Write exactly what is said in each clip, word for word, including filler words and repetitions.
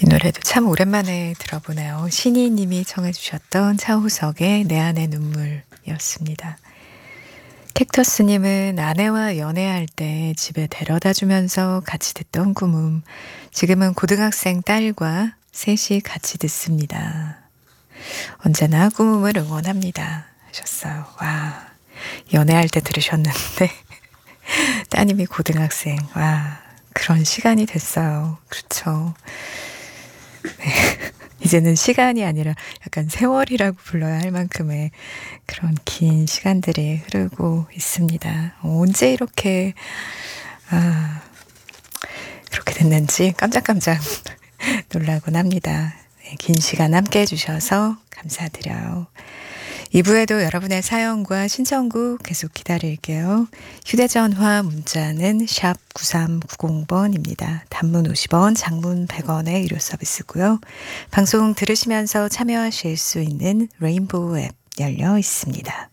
이 노래도 참 오랜만에 들어보네요. 신희 님이 청해 주셨던 차호석의 내 안의 눈물이었습니다. 캡터스 님은 아내와 연애할 때 집에 데려다 주면서 같이 듣던 꿈음. 지금은 고등학생 딸과 셋이 같이 듣습니다. 언제나 꿈음을 응원합니다. 하셨어요. 와, 연애할 때 들으셨는데 따님이 고등학생. 와, 그런 시간이 됐어요. 그렇죠. 네. 이제는 시간이 아니라 약간 세월이라고 불러야 할 만큼의 그런 긴 시간들이 흐르고 있습니다. 언제 이렇게 아, 그렇게 됐는지 깜짝깜짝 놀라곤 합니다. 네, 긴 시간 함께 해주셔서 감사드려요. 이 부에도 여러분의 사연과 신청곡 계속 기다릴게요. 휴대전화 문자는 샵 구삼구공 번입니다. 단문 오십 원, 장문 백 원의 유료 서비스고요. 방송 들으시면서 참여하실 수 있는 레인보우 앱 열려 있습니다.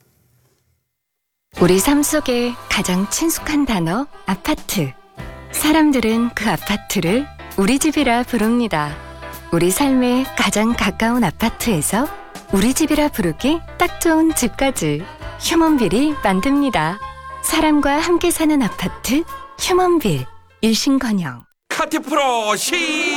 우리 삶 속에 가장 친숙한 단어 아파트. 사람들은 그 아파트를 우리 집이라 부릅니다. 우리 삶에 가장 가까운 아파트에서 우리 집이라 부르기 딱 좋은 집까지 휴먼빌이 만듭니다. 사람과 함께 사는 아파트 휴먼빌. 일신건영. 카티 프로 시